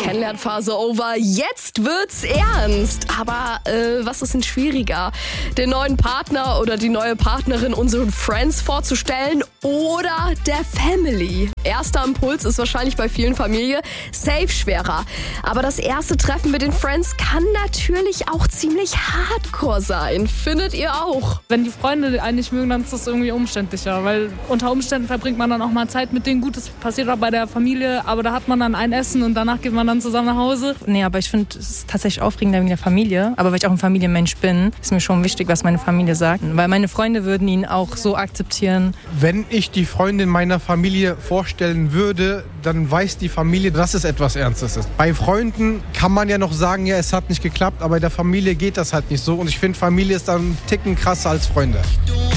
Kennenlernphase over. Jetzt wird's ernst. Aber was ist denn schwieriger? Den neuen Partner oder die neue Partnerin unseren Friends vorzustellen oder der Family? Erster Impuls ist wahrscheinlich bei vielen Familien safe schwerer. Aber das erste Treffen mit den Friends kann natürlich auch ziemlich hardcore sein. Findet ihr auch? Wenn die Freunde einen nicht mögen, dann ist das irgendwie umständlicher. Weil unter Umständen verbringt man dann auch mal Zeit mit denen. Gut, das passiert auch bei der Familie, aber da hat man dann ein Essen und danach geht man dann zusammen nach Hause. Nee, aber ich finde, es ist tatsächlich aufregender wegen der Familie. Aber weil ich auch ein Familienmensch bin, ist mir schon wichtig, was meine Familie sagt. Weil meine Freunde würden ihn auch so akzeptieren. Wenn ich die Freundin meiner Familie vorstellen würde, dann weiß die Familie, dass es etwas Ernstes ist. Bei Freunden kann man ja noch sagen, ja, es hat nicht geklappt, aber bei der Familie geht das halt nicht so. Und ich finde, Familie ist dann einen Ticken krasser als Freunde.